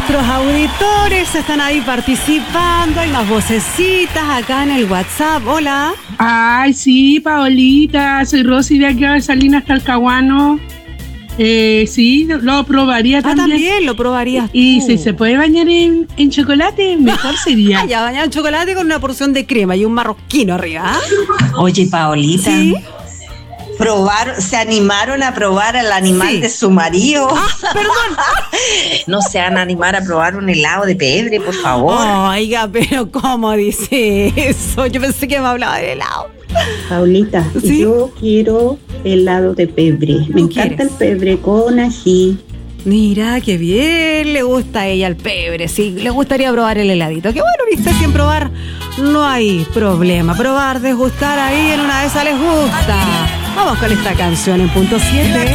nuestros auditores están ahí participando. Hay más vocecitas acá en el WhatsApp. Hola. Ay, sí, Paolita. Soy Rosy de aquí de Salinas, Talcahuano. Sí, lo probaría también. También lo probarías tú. Y si se puede bañar en chocolate, mejor sería. Ya, bañar en chocolate con una porción de crema y un marroquino arriba. Oye, Paolita. ¿Sí? Se animaron a probar al animal de su marido. Perdón. No se van a animar a probar un helado de pebre, por favor. Oiga, pero ¿cómo dice eso? Yo pensé que me hablaba de helado. Paulita, ¿sí? Yo quiero helado de pebre. Me encanta el pebre con ají. Mira, qué bien, le gusta a ella el pebre, sí, le gustaría probar el heladito. Qué bueno, viste, sin probar no hay problema. Probar, degustar ahí en una de esas les gusta. Vamos con esta canción en punto 7.